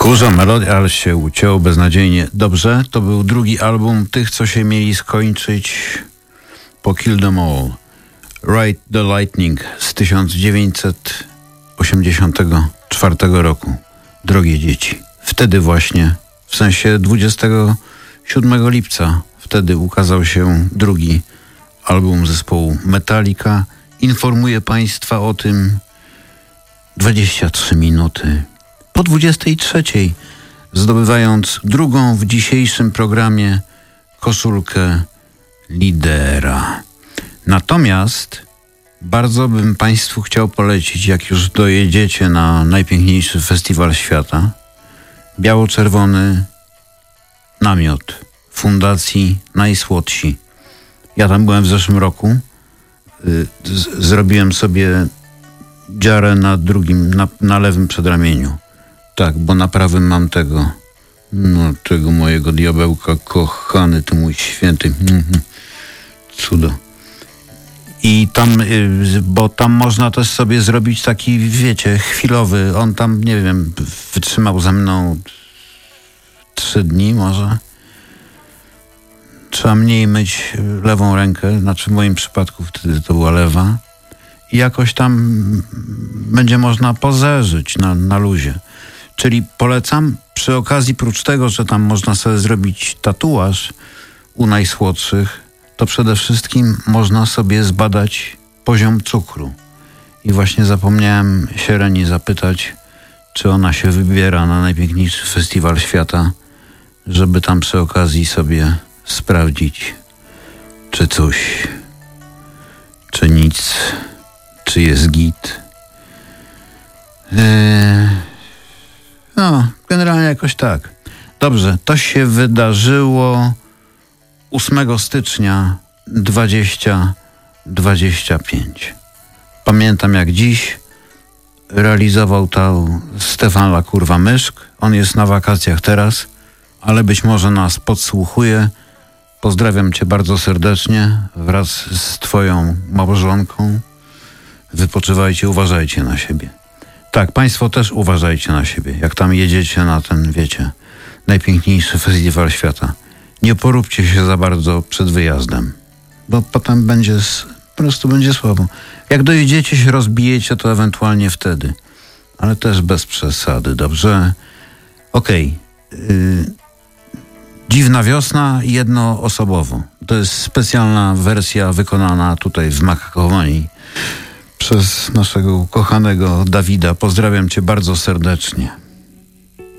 Kurza melodia, ale się ucięło beznadziejnie. Dobrze, to był drugi album tych, co się mieli skończyć po Kill Them All. Ride the Lightning z 1984 roku. Drogie dzieci. Wtedy właśnie, w sensie 27 lipca, wtedy ukazał się drugi album zespołu Metallica. Informuję Państwa o tym 23 minuty po 23, zdobywając drugą w dzisiejszym programie koszulkę lidera. Natomiast bardzo bym Państwu chciał polecić, jak już dojedziecie na najpiękniejszy festiwal świata, biało-czerwony namiot Fundacji Najsłodsi. Ja tam byłem w zeszłym roku. Zrobiłem sobie dziarę na drugim, na lewym przedramieniu. Tak, bo na prawym mam tego mojego diabełka, kochany, ty mój święty. Cudo. I tam, bo tam można też sobie zrobić taki, wiecie, chwilowy. On tam, nie wiem, wytrzymał ze mną 3 dni może. Trzeba mniej myć lewą rękę, znaczy w moim przypadku wtedy to była lewa. I jakoś tam będzie można pozerzyć na luzie. Czyli polecam, przy okazji, prócz tego, że tam można sobie zrobić tatuaż u najsłodszych, to przede wszystkim można sobie zbadać poziom cukru. I właśnie zapomniałem Siereni zapytać, czy ona się wybiera na najpiękniejszy festiwal świata, żeby tam przy okazji sobie sprawdzić, czy coś, czy nic, czy jest git. No, generalnie jakoś tak. Dobrze, to się wydarzyło 8 stycznia 2025. Pamiętam jak dziś. Realizował to Stefan La Kurwa Myszk. On jest na wakacjach teraz, ale być może nas podsłuchuje. Pozdrawiam cię bardzo serdecznie wraz z twoją małżonką. Wypoczywajcie, uważajcie na siebie. Tak, państwo też uważajcie na siebie, jak tam jedziecie na ten, wiecie, najpiękniejszy festiwal świata. Nie poróbcie się za bardzo przed wyjazdem, bo potem po prostu będzie słabo. Jak dojedziecie, się rozbijecie, to ewentualnie wtedy, ale też bez przesady, dobrze? Okej. Dziwna wiosna jednoosobowo. To jest specjalna wersja wykonana tutaj w Makakomonii przez naszego ukochanego Dawida. Pozdrawiam cię bardzo serdecznie.